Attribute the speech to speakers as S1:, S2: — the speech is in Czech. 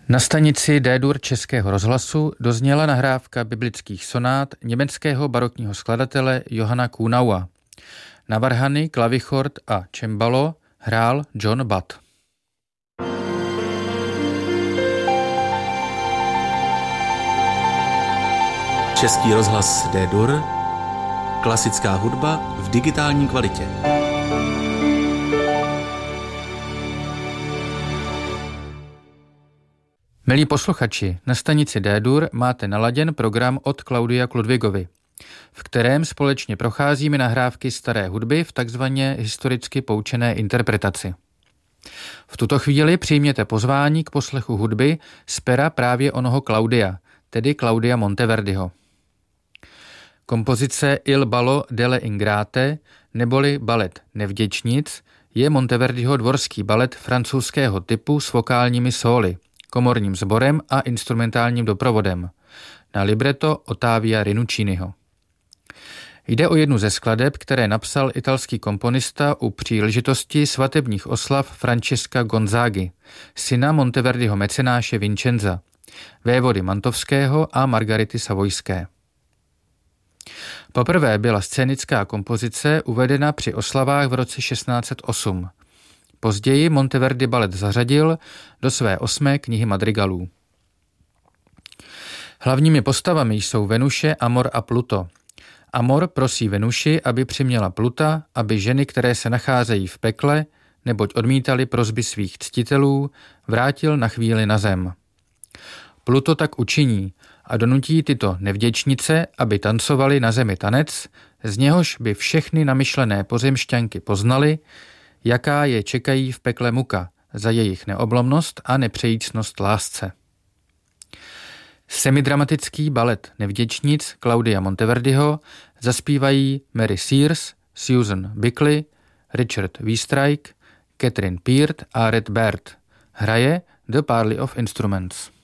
S1: Na stanici D-dur Českého rozhlasu dozněla nahrávka biblických sonát německého barokního skladatele Johanna Kuhnaua. Na varhany, klavichord a cembalo hrál John Butt.
S2: Český rozhlas D-dur, klasická hudba v digitální kvalitě.
S1: Milí posluchači, na stanici D-dur máte naladěn program od Klaudia Kludvigovy, v kterém společně procházíme nahrávky staré hudby v takzvaně historicky poučené interpretaci. V tuto chvíli přijměte pozvání k poslechu hudby z pera právě onoho Claudia, tedy Claudia Monteverdiho. Kompozice Il ballo delle ingrate, neboli balet nevděčnic, je Monteverdiho dvorský balet francouzského typu s vokálními sóly, komorním sborem a instrumentálním doprovodem, na libreto Ottavia Rinucciniho. Jde o jednu ze skladeb, které napsal italský komponista u příležitosti svatebních oslav Francesca Gonzagi, syna Monteverdiho mecenáše Vincenza, vévody Mantovského a Margarity Savojské. Poprvé byla scénická kompozice uvedena při oslavách v roce 1608. Později Monteverdi balet zařadil do své 8. knihy madrigalů. Hlavními postavami jsou Venuše, Amor a Pluto. Amor prosí Venuši, aby přiměla Pluta, aby ženy, které se nacházejí v pekle, neboť odmítali prosby svých ctitelů, vrátil na chvíli na zem. Pluto tak učiní a donutí tyto nevděčnice, aby tancovali na zemi tanec, z něhož by všechny namyšlené pozemšťanky poznaly, jaká je čekají v pekle muka za jejich neoblomnost a nepřejícnost lásce. Semidramatický balet nevděčnic Claudia Monteverdiho zaspívají Mary Sears, Susan Bickley, Richard Weestrike, Catherine Peart a Red Baird. Hraje The Parley of Instruments.